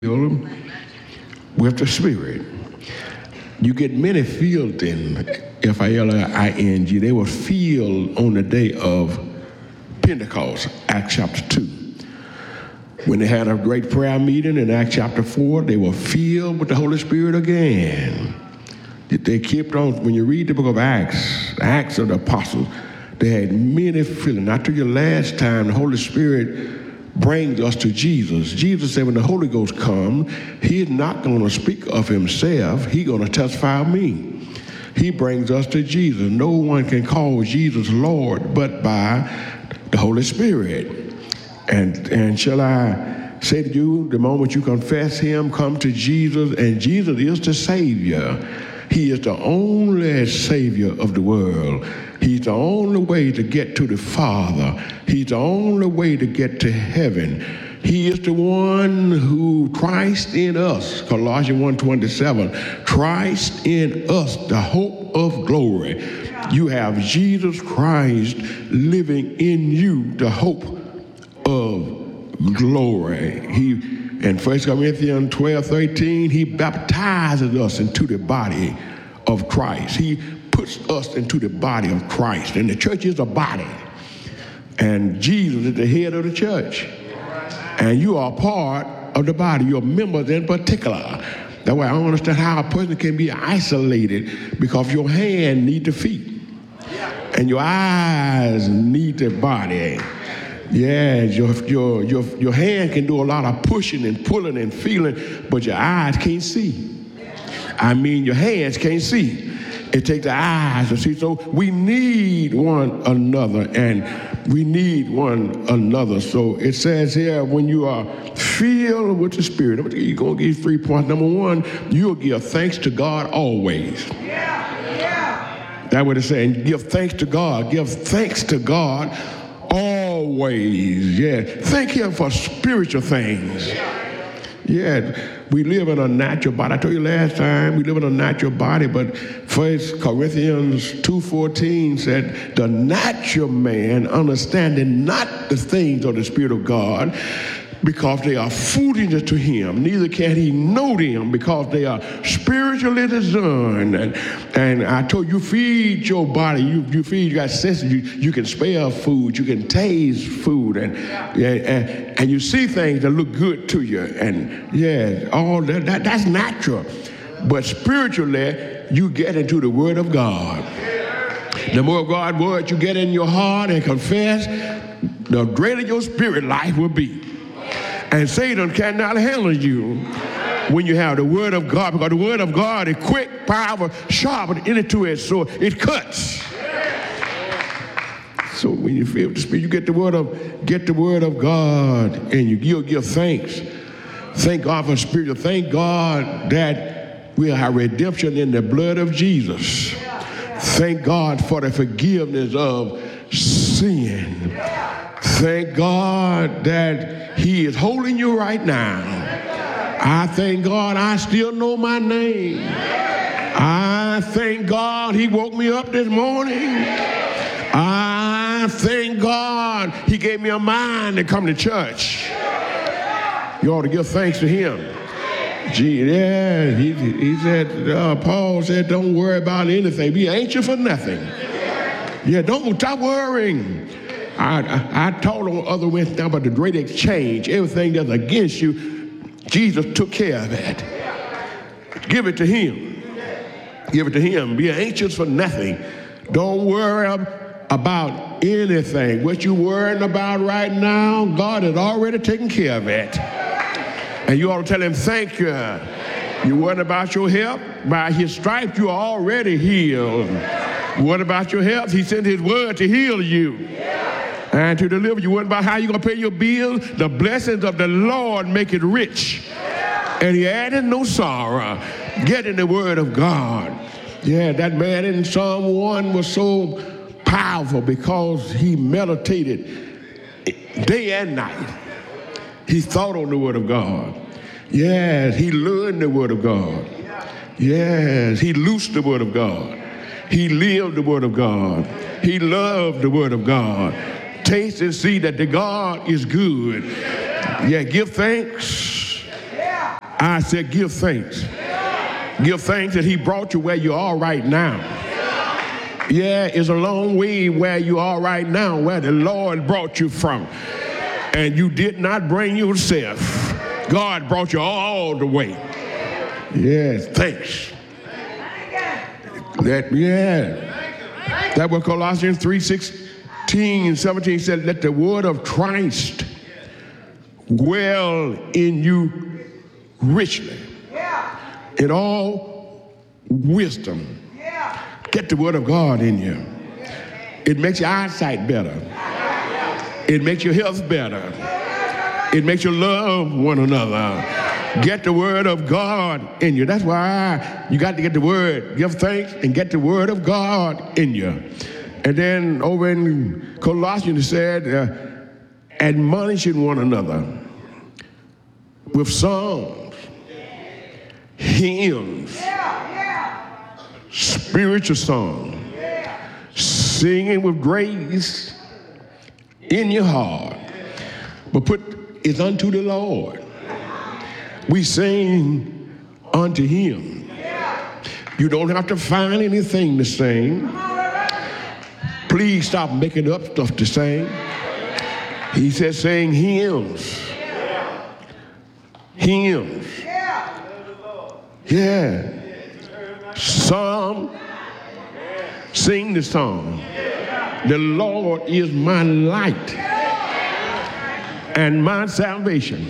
filled with the Spirit. You get many filled in, F-I-L-L-I-N-G. They were filled on the day of Pentecost, Acts chapter 2. When they had a great prayer meeting in Acts chapter 4, they were filled with the Holy Spirit again. They kept on, when you read the book of Acts of the Apostles, they had many feelings. I told you last time, the Holy Spirit brings us to Jesus. Jesus said when the Holy Ghost comes, he's not going to speak of himself. He's going to testify of me. He brings us to Jesus. No one can call Jesus Lord but by the Holy Spirit. And shall I say to you, the moment you confess him, come to Jesus, and Jesus is the Savior. He is the only Savior of the world. He's the only way to get to the Father. He's the only way to get to heaven. He is the one who, Christ in us, Colossians 1:27, Christ in us, the hope of glory. You have Jesus Christ living in you, the hope of glory. In 1 Corinthians 12:13, he baptizes us into the body of Christ. He puts us into the body of Christ. And the church is a body. And Jesus is the head of the church. And you are part of the body. You're members in particular. That's why I don't understand how a person can be isolated, because your hand needs the feet. And your eyes need the body. Yeah, your hand can do a lot of pushing and pulling and feeling, but your eyes can't see. I mean, your hands can't see. It takes the eyes to see. So we need one another, and we need one another. So it says here, when you are filled with the Spirit, you're going to give 3 points. Number one, you'll give thanks to God always. That's what it's saying. Give thanks to God. Give thanks to God always. Yeah. Thank him for spiritual things. Yeah, we live in a natural body. I told you last time, we live in a natural body, but 1 Corinthians 2:14 said, the natural man understanding not the things of the Spirit of God, because they are foolishness to him. Neither can he know them, because they are spiritually discerned. And I told you, feed your body. You feed, you got senses. You can smell food. You can taste food. And you see things that look good to you. And yeah, all that's natural. But spiritually, you get into the Word of God. The more of God's Word you get in your heart and confess, the greater your spirit life will be. And Satan cannot handle you when you have the Word of God, because the Word of God is quick, powerful, sharp, and any two-edged sword. It cuts. So when you feel the Spirit, you get the Word of God, and you'll give thanks. Thank God for spiritual. Thank God that we have redemption in the blood of Jesus. Thank God for the forgiveness of sin. Thank God that he is holding you right now. I thank God I still know my name. I thank God he woke me up this morning. I thank God he gave me a mind to come to church. You ought to give thanks to him. Gee, yeah, he said, Paul said, don't worry about anything. Be anxious for nothing. Yeah, don't stop worrying. I taught on other Wednesday about the great exchange. Everything that's against you, Jesus took care of it. Give it to him. Give it to him. Be anxious for nothing. Don't worry about anything. What you're worrying about right now, God has already taken care of it. And you ought to tell him, thank you. You're worried about your health? By his stripes, you are already healed. What about your health? He sent his word to heal you and to deliver you. What about how you're going to pay your bills? The blessings of the Lord make it rich. And he added no sorrow. Get in the Word of God. Yeah, that man in Psalm 1 was so powerful because he meditated day and night. He thought on the Word of God. Yes, he learned the Word of God. Yes, he loosed the Word of God. He lived the Word of God. He loved the Word of God. Taste and see that the God is good. Yeah, give thanks I said, give thanks. Give thanks that he brought you where you are right now. Yeah, it's a long way where you are right now, where the Lord brought you from. And you did not bring yourself. God brought you all the way. Yes, thanks. That what Colossians 3:16, 17 said, let the word of Christ dwell in you richly. In all wisdom. Get the word of God in you. It makes your eyesight better. It makes your health better. It makes you love one another. Get the word of God in you. That's why you got to get the word. Give thanks and get the word of God in you. And then over in Colossians it said, admonishing one another with songs, hymns, spiritual songs, singing with grace in your heart. But put it unto the Lord. We sing unto him. You don't have to find anything to sing. Please stop making up stuff to sing. He says sing hymns. Hymns. Yeah. Psalm. Sing the song. The Lord is my light and my salvation.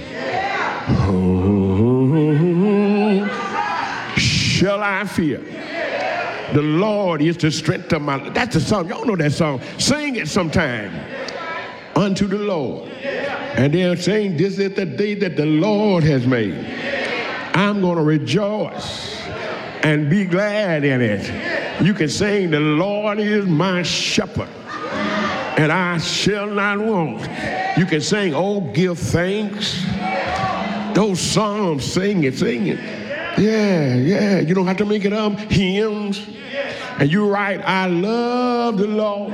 Whom shall I fear? The Lord is the strength of my life. That's the song. Y'all know that song. Sing it sometime. Unto the Lord. And they're saying, this is the day that the Lord has made. I'm going to rejoice and be glad in it. You can sing, the Lord is my shepherd, and I shall not want. You can sing, oh, give thanks. Those psalms, sing it. Yeah. You don't have to make it up. Hymns. And you're right, I love the Lord.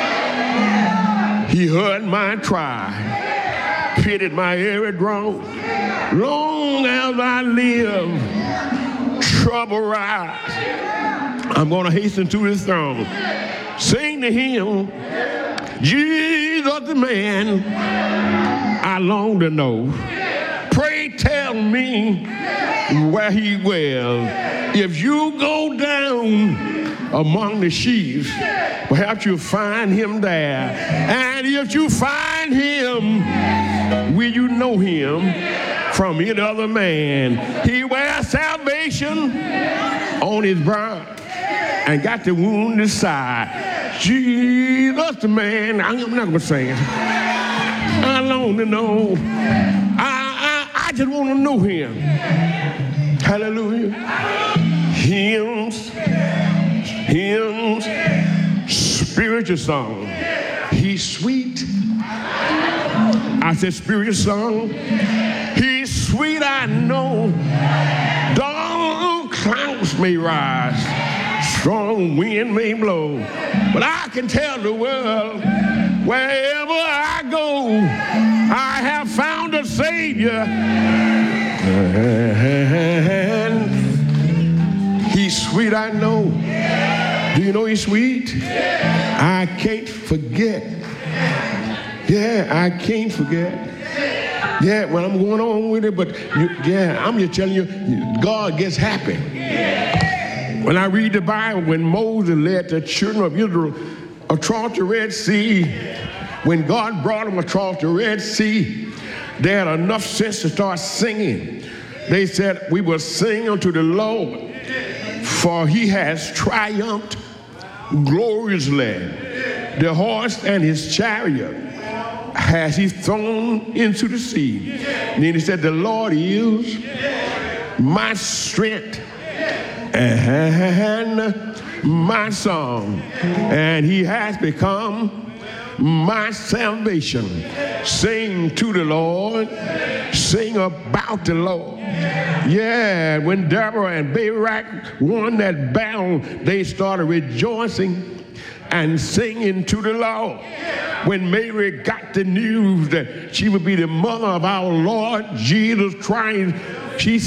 He heard my cry, pitied my every groan. Long as I live, trouble rise. I'm going to hasten to his throne. Sing to him, Jesus the man I long to know. Pray tell me where he dwells. If you go down among the sheep, perhaps you'll find him there. And if you find him, will you know him from any other man? He wears salvation on his brow and got the wounded side. Jesus the man, I'm not going to sing it. I long to know. I just want to know him. Hallelujah. Hymns, spiritual song. He's sweet. I said spiritual song. He's sweet, I know. Dark clouds may rise, strong wind may blow, but I can tell the world, wherever I go, I have found a Savior. And he's sweet, I know. Do you know he's sweet? I can't forget. Yeah, I can't forget. Yeah, well, I'm going on with it, but I'm just telling you, God gets happy. When I read the Bible, when Moses led the children of Israel across the Red Sea, when God brought them across the Red Sea, they had enough sense to start singing. They said, we will sing unto the Lord, for he has triumphed gloriously. The horse and his chariot has he thrown into the sea. And then he said, the Lord is my strength and my song, and he has become my salvation. Sing to the Lord, sing about the Lord. Yeah, when Deborah and Barak won that battle, they started rejoicing and singing to the Lord. When Mary got the news that she would be the mother of our Lord Jesus Christ, she